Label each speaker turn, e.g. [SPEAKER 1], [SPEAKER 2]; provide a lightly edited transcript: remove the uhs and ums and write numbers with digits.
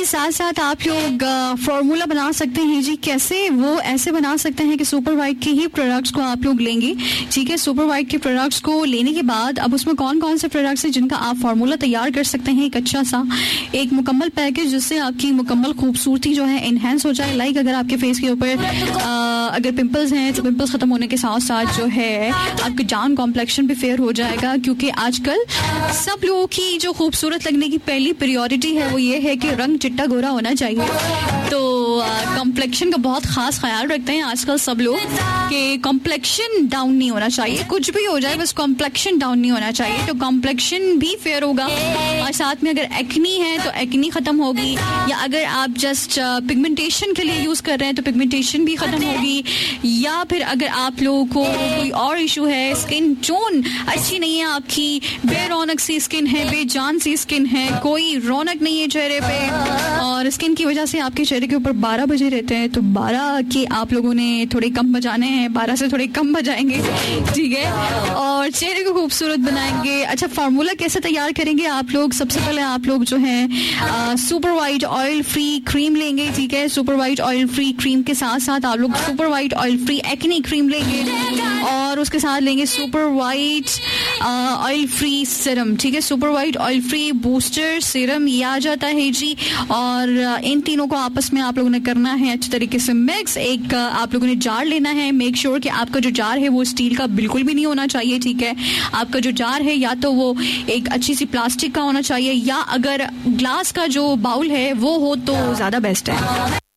[SPEAKER 1] साथ साथ आप लोग फॉर्मूला बना सकते हैं जी। कैसे? वो ऐसे बना सकते हैं कि सुपर वाइट के ही प्रोडक्ट्स को आप लोग लेंगे, ठीक है। सुपर वाइट के प्रोडक्ट्स को लेने के बाद अब उसमें कौन कौन से प्रोडक्ट्स हैं जिनका आप फार्मूला तैयार कर सकते हैं, एक अच्छा सा एक मुकम्मल पैकेज जिससे आपकी मुकम्मल खूबसूरती जो है इनहेंस हो जाए। लाइक अगर आपके फेस के ऊपर अगर पिंपल्स हैं तो पिंपल्स खत्म होने के साथ साथ जो है आपके जान कॉम्प्लेक्शन भी फेयर हो जाएगा, क्योंकि आजकल सब लोगों की जो खूबसूरत लगने की पहली प्रायोरिटी है वो ये है कि रंग चिट्टा गोरा होना चाहिए। तो कॉम्प्लेक्शन का बहुत खास ख्याल रखते हैं आजकल सब लोग कि कॉम्प्लेक्शन डाउन नहीं होना चाहिए, कुछ भी हो जाए बस कॉम्प्लेक्शन डाउन नहीं होना चाहिए। तो कॉम्प्लेक्शन भी फेयर होगा और साथ में अगर एक्नी है तो एक्नी खत्म होगी, या अगर आप जस्ट पिगमेंटेशन के लिए यूज कर रहे हैं तो पिगमेंटेशन भी खत्म होगी, या फिर अगर आप लोगों को कोई और इशू है, स्किन टोन अच्छी नहीं है आपकी, बेरौनक सी स्किन है, बेजान सी स्किन है, कोई रौनक नहीं है चेहरे पे और स्किन की वजह से आपके चेहरे के ऊपर 12 बजे रहते हैं, तो 12 के आप लोगों ने थोड़े कम बजाने हैं, 12 से थोड़े कम बजाएंगे, ठीक है, और चेहरे को खूबसूरत बनाएंगे। अच्छा, फार्मूला कैसे तैयार करेंगे आप लोग? सबसे पहले आप लोग जो है super white oil free cream लेंगे, ठीक है। Super white oil free cream के साथ साथ आप लोग super white oil free acne cream लेंगे और उसके साथ लेंगे super white oil free serum, ठीक है। Super white oil free booster serum ये आ जाता है जी, और इन तीनों को आपस में आप लोगों ने करना है अच्छे तरीके से मिक्स। एक आप लोगों ने जार लेना है, मेक श्योर कि आपका जो जार है वो स्टील का बिल्कुल भी नहीं होना चाहिए, ठीक है। आपका जो जार है या तो वो एक अच्छी सी प्लास्टिक का होना चाहिए, या अगर ग्लास का जो बाउल है वो हो तो ज्यादा बेस्ट है।